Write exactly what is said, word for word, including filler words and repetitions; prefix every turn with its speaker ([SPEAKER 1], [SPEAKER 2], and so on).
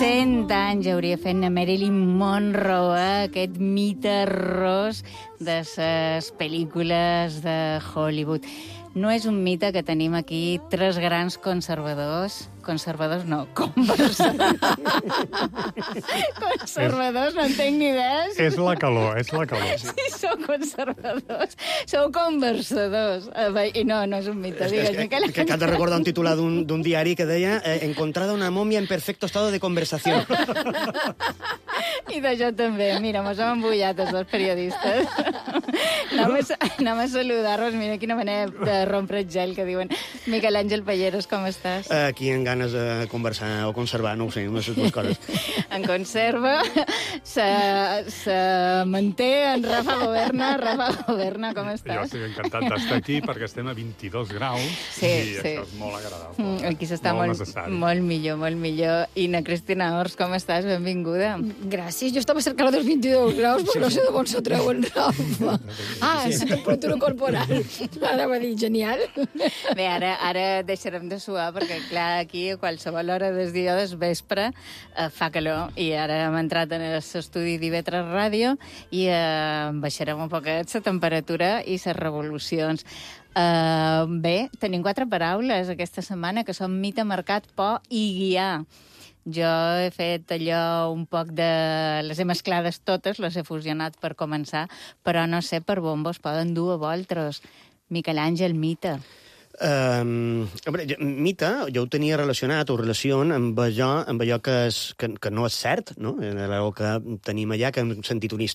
[SPEAKER 1] cent anys hauria fet la Marilyn Monroe, eh? Aquest mite ros de les pel·lícules de Hollywood. No és un mite que tenim aquí tres grans conservadors. Conservadors no, conversadors. Conservadors, no en tinc ni idees.
[SPEAKER 2] És la calor, és la calor.
[SPEAKER 1] Sí, sí sou conservadors, sou conversadors. I no, no és un mite, digues, Miquel.
[SPEAKER 3] Que acabo de recordar un titular d'un diari que deia eh, encontrada una momia en perfecto estado de conversación.
[SPEAKER 1] I d'això també. Mira, mos hem embullat els dos periodistes. Anem a, anem a saludar-vos. Mira quina manera de rompre el gel que diuen. Miquel Àngel Palleros, com estàs?
[SPEAKER 3] Aquí en ganes de conversar o conservar, no ho sé, unes dues coses.
[SPEAKER 1] En conserva, se, se manté en Rafa Governa. Rafa Governa, com estàs?
[SPEAKER 2] Jo estic encantat d'estar aquí perquè estem a vint-i-dos graus
[SPEAKER 1] sí,
[SPEAKER 2] i
[SPEAKER 1] sí.
[SPEAKER 2] això és molt agradable.
[SPEAKER 1] Mm, aquí s'està molt,
[SPEAKER 2] molt,
[SPEAKER 1] molt millor, molt millor. I na Cristina Ors, com estàs? Benvinguda.
[SPEAKER 4] Gràcies. Jo estava cercant dels vint-i-dos graus, però no sé de on se treuen, Rafa. Ah, és la temperatura corporal. Ara va dir, genial.
[SPEAKER 1] Bé, ara, ara deixarem de suar, perquè, clar, aquí a qualsevol hora del dia del vespre eh, fa calor, i ara hem entrat en l'estudi d'I V tres Ràdio i eh, baixarem un poquet la temperatura i les revolucions. Uh, bé, tenim quatre paraules aquesta setmana que són mite, mercat, por i guiar. Jo he fet allò un poc de... Les he mesclades totes, les he fusionat per començar, però no sé per on vos poden dur a vosaltres. Miquel Àngel, mite.
[SPEAKER 3] Um, hombre, jo, mite, jo ho tenia relacionat, o relacion, amb allò, amb allò que, és, que, que no és cert, no? Allò que tenim allà, que hem sentit una història